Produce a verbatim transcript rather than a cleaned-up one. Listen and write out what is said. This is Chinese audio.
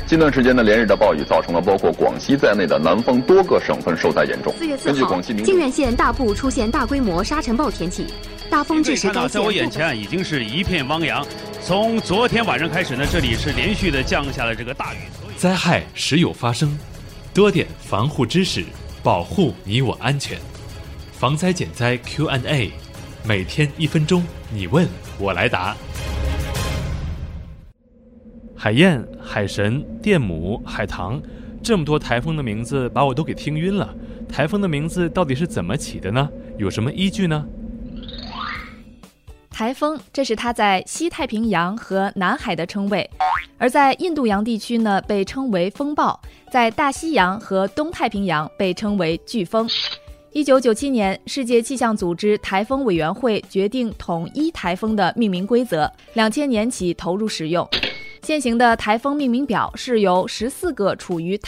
近段时间呢，连日的暴雨造成了包括广西在内的南方多个省份受灾严重。 四月四号，靖远县大部出现大规模沙尘暴天气，大风致使该县。 在我眼前已经是一片汪洋。从昨天晚上开始呢，这里是连续的降下了这个大雨。 灾害时有发生，多点防护知识，保护你我安全。防灾减灾 Q and A， 每天一分钟，你问我来答。海燕、海神、电母、海棠，这么多台风的名字把我都给听晕了。台风的名字到底是怎么起的呢？有什么依据呢？ 台风，这是它在西太平洋和南海的称谓，而在印度洋地区呢，被称为风暴；在大西洋和东太平洋被称为飓风。一九九七年，世界气象组织台风委员会决定统一台风的命名规则，两千年起投入使用。现行的台风命名表是由十四个处于